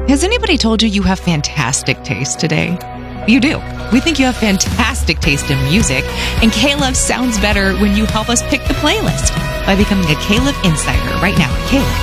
Has anybody told you you have fantastic taste today? You do. We think you have fantastic taste in music, and K-Love sounds better when you help us pick the playlist by becoming a K-Love Insider right now at K-Love.